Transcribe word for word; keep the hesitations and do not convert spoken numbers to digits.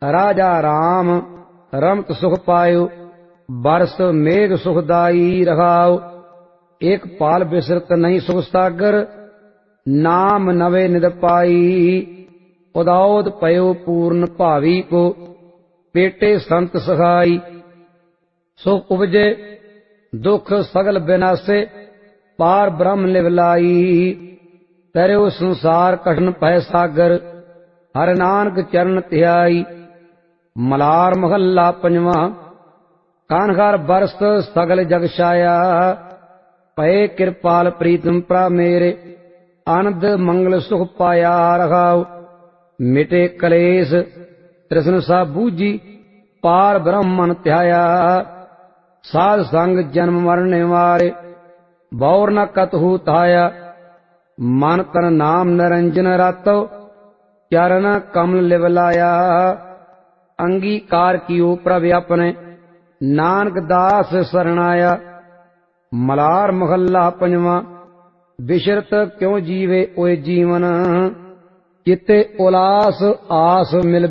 राजा राम रमत सुख पायो, बरस मेघ सुखदाई रहाओ। एक पाल बिसरत नहीं सुख सागर, नाम नवे निद पाई। उदाउद पयो पूर्ण भावी को, पेटे संत सखाई। सुख उपजे दुख सगल विनाशे, पार ब्रह्म लिवलाई। तरयो संसार कठिन पै सागर, हर नानक चरण ध्याई। मलार महला पंजवा। कानघर बरस सगल जग छाया, पए कृपाल प्रीतम प्रा मेरे। आनंद मंगल सुख पाया रहाओ, मिटे कलेश तृष्ण सा बूझी। पार ब्रह्मन ध्याया, साध संग जन्म मरण निवारे। बौर न कतहु ताया, मन तन नाम निरंजन रातो। चरण कमल लिवलाया, अंगीकार कियो प्रभ अपने। नानक दास शरणाया। मलार महला पंजवा। बिशरत क्यों जीवे ओए जीवन, चित्ते उलास आस मिल